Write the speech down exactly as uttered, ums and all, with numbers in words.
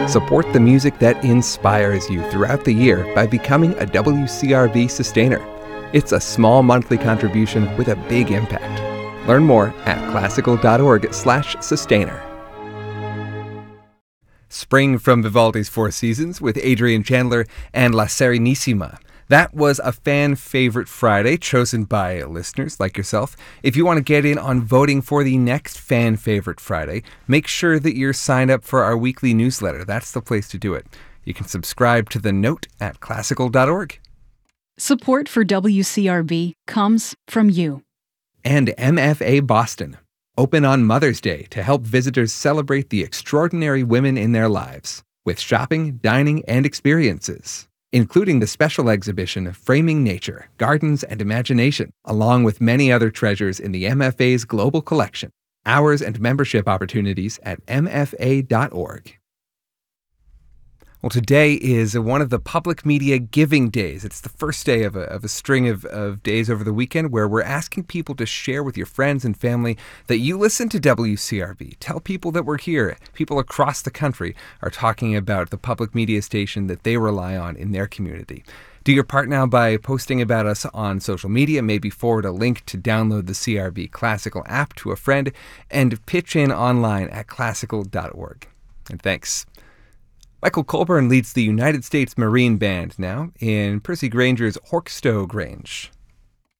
Support the music that inspires you throughout the year by becoming a W C R B sustainer. It's a small monthly contribution with a big impact. Learn more at classical.org slash sustainer. Spring from Vivaldi's Four Seasons with Adrian Chandler and La Serenissima. That was a fan favorite Friday chosen by listeners like yourself. If you want to get in on voting for the next fan favorite Friday, make sure that you're signed up for our weekly newsletter. That's the place to do it. You can subscribe to the Note at classical dot org. Support for W C R B comes from you. And M F A Boston, open on Mother's Day to help visitors celebrate the extraordinary women in their lives with shopping, dining, and experiences, including the special exhibition Framing Nature, Gardens and Imagination, along with many other treasures in the M F A's global collection. Hours and membership opportunities at m f a dot org. Well, today is one of the public media giving days. It's the first day of a, of a string of, of days over the weekend where we're asking people to share with your friends and family that you listen to W C R B. Tell people that we're here. People across the country are talking about the public media station that they rely on in their community. Do your part now by posting about us on social media. Maybe forward a link to download the C R B Classical app to a friend, and pitch in online at classical dot org. And thanks. Michael Colburn leads the United States Marine Band now in Percy Granger's Horkstowe Grange.